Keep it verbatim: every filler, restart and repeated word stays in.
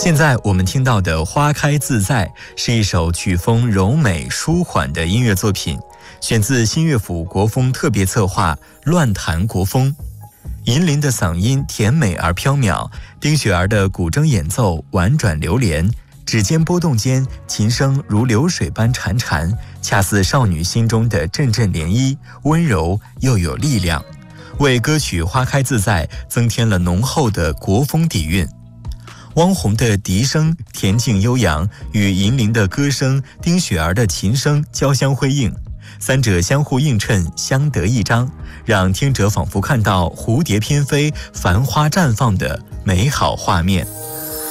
现在我们听到的《花开自在》是一首曲风柔美舒缓的音乐作品，选自新乐府国风特别策划《乱弹国风》。银铃的嗓音甜美而飘渺，丁雪儿的古筝演奏婉转流连，指尖拨动间，琴声如流水般潺潺，恰似少女心中的阵阵涟漪，温柔又有力量，为歌曲《花开自在》增添了浓厚的国风底蕴。汪红的笛声恬静悠扬，与银铃的歌声、丁雪儿的琴声交相辉映，三者相互映衬，相得益彰，让听者仿佛看到蝴蝶翩飞、繁花绽放的美好画面。